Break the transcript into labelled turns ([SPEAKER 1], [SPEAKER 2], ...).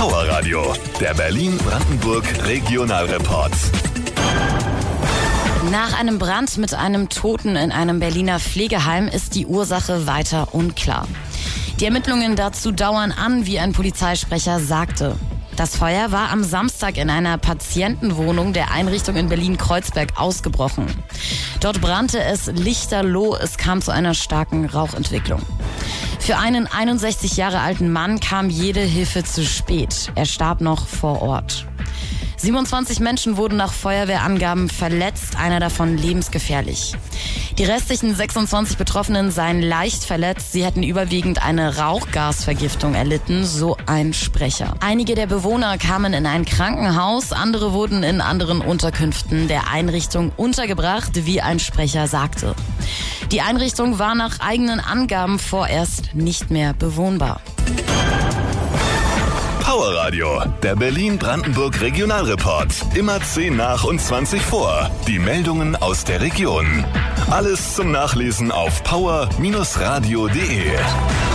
[SPEAKER 1] Power Radio, der Berlin-Brandenburg Regionalreport.
[SPEAKER 2] Nach einem Brand mit einem Toten in einem Berliner Pflegeheim ist die Ursache weiter unklar. Die Ermittlungen dazu dauern an, wie ein Polizeisprecher sagte. Das Feuer war am Samstag in einer Patientenwohnung der Einrichtung in Berlin-Kreuzberg ausgebrochen. Dort brannte es lichterloh, es kam zu einer starken Rauchentwicklung. Für einen 61 Jahre alten Mann kam jede Hilfe zu spät. Er starb noch vor Ort. 27 Menschen wurden nach Feuerwehrangaben verletzt, einer davon lebensgefährlich. Die restlichen 26 Betroffenen seien leicht verletzt. Sie hätten überwiegend eine Rauchgasvergiftung erlitten, so ein Sprecher. Einige der Bewohner kamen in ein Krankenhaus, andere wurden in anderen Unterkünften der Einrichtung untergebracht, wie ein Sprecher sagte. Die Einrichtung war nach eigenen Angaben vorerst nicht mehr bewohnbar.
[SPEAKER 1] Power Radio, der Berlin-Brandenburg Regionalreport. Immer 10 nach und 20 vor. Die Meldungen aus der Region. Alles zum Nachlesen auf power-radio.de.